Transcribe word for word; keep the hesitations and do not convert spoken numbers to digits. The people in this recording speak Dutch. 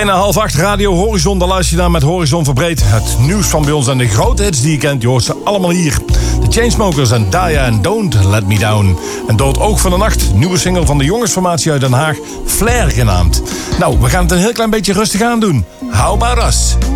Bijna half acht, Radio Horizon. Daar luister je naar met Horizon Verbreed. Het nieuws van bij ons en de grote hits die je kent, je hoort ze allemaal hier. De Chainsmokers en Daya en Don't Let Me Down. En Door het Oog van de Nacht, nieuwe single van de jongensformatie uit Den Haag, Flair genaamd. Nou, we gaan het een heel klein beetje rustig aan doen. How about us?